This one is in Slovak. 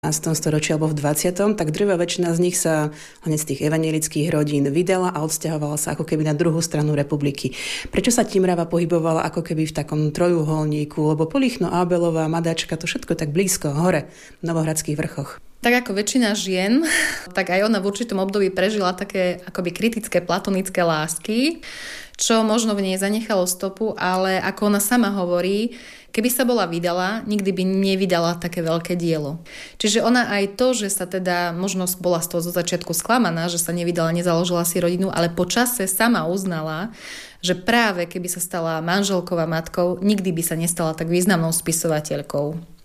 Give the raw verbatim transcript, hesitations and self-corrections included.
storočí alebo v dvadsiatom tak drvá väčšina z nich sa hlavne z tých evanjelických rodín vydala a odsťahovala sa ako keby na druhú stranu republiky. Prečo sa Timrava pohybovala ako keby v takom trojuholníku, lebo Polichno, Ábelová, Madačka, to všetko tak blízko, hore, v Novohradských vrchoch. Tak ako väčšina žien, tak aj ona v určitom období prežila také akoby kritické platonické lásky, čo možno v nej zanechalo stopu, ale ako ona sama hovorí, keby sa bola vydala, nikdy by nevydala také veľké dielo. Čiže ona aj to, že sa teda možno bola z toho zo začiatku sklamaná, že sa nevydala, nezaložila si rodinu, ale po čase sama uznala, že práve keby sa stala manželkou a matkou, nikdy by sa nestala tak významnou spisovateľkou.